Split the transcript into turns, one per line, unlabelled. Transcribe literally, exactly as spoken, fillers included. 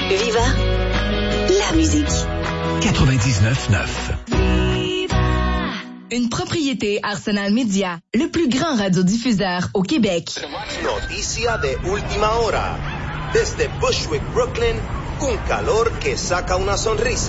Viva, la musique.
quatre-vingt-dix-neuf neuf.
Une propriété Arsenal Media, le plus grand radiodiffuseur au Québec.
Noticia de última hora. Desde Bushwick, Brooklyn, un calor que saca una sonrisa.